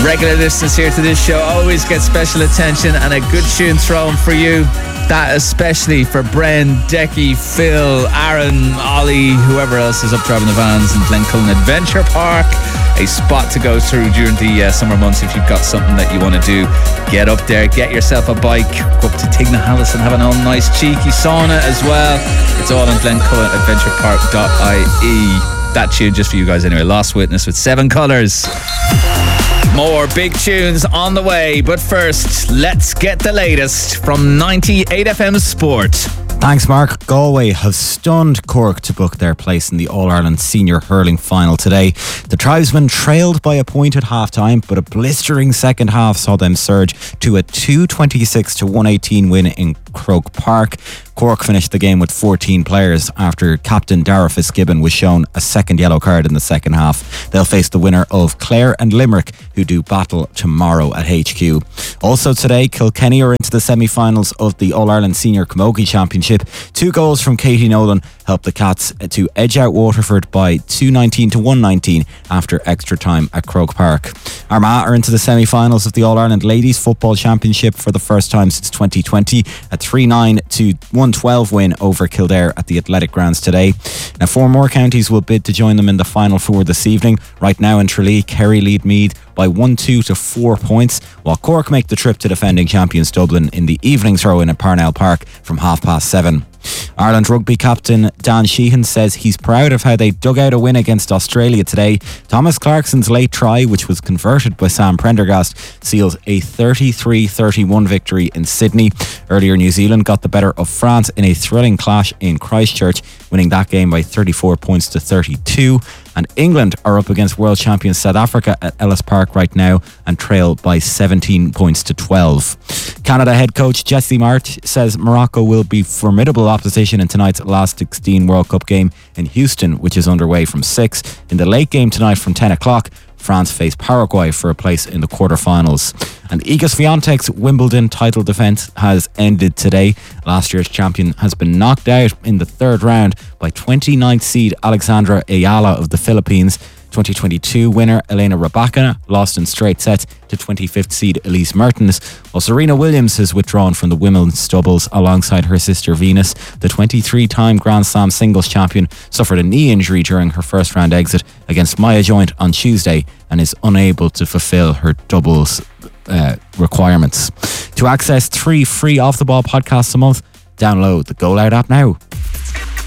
Regular listeners here to this show always get special attention and a good tune thrown for you. That especially for Bren, Decky, Phil, Aaron, Ollie, whoever else is up driving the vans in Glencoe Adventure Park. A spot to go through during the summer months if you've got something that you want to do. Get up there, get yourself a bike, go up to Tignahallis and have an old nice cheeky sauna as well. It's all on glencoeadventurepark.ie. That tune just for you guys anyway. Lost Witness with 7 Colours. More big tunes on the way, but first, let's get the latest from 98 FM Sport. Thanks, Mark. Galway have stunned Cork to book their place in the All-Ireland Senior Hurling Final today. The tribesmen trailed by a point at half-time, but a blistering second half saw them surge to a 226-118 win in Croke Park. Cork finished the game with 14 players after captain Dara Fitzgibbon was shown a second yellow card in the second half. They'll face the winner of Clare and Limerick, who do battle tomorrow at HQ. Also today, Kilkenny are into the semi-finals of the All-Ireland Senior Camogie Championship. 2 goals from Katie Nolan helped the Cats to edge out Waterford by 219-119 after extra time at Croke Park. Armagh are into the semi-finals of the All-Ireland Ladies Football Championship for the first time since 2020. A 3-9-112 win over Kildare at the Athletic Grounds today. Now 4 more counties will bid to join them in the Final Four this evening. Right now in Tralee, Kerry lead Meath by 1-2 to 4 points, while Cork make the trip to defending champions Dublin in the evening throw-in at Parnell Park from 7:30. Ireland rugby captain Dan Sheehan says he's proud of how they dug out a win against Australia today. Thomas Clarkson's late try, which was converted by Sam Prendergast, seals a 33-31 victory in Sydney. Earlier, New Zealand got the better of France in a thrilling clash in Christchurch, winning that game by 34 points to 32. And England are up against world champions South Africa at Ellis Park right now and trail by 17 points to 12. Canada head coach Jesse March says Morocco will be formidable opposition in tonight's last 16 World Cup game in Houston, which is underway from 6. In the late game tonight from 10 o'clock, France face Paraguay for a place in the quarterfinals. And Iga Swiatek's Wimbledon title defence has ended today. Last year's champion has been knocked out in the third round by 29th seed Alexandra Ayala of the Philippines. 2022 winner Elena Rybakina lost in straight sets to 25th seed Elise Mertens, while Serena Williams has withdrawn from the women's doubles alongside her sister Venus. The 23-time Grand Slam singles champion suffered a knee injury during her first round exit against Maya Joint on Tuesday and is unable to fulfill her doubles requirements. To access 3 free Off the Ball podcasts a month, download the Go Loud app now.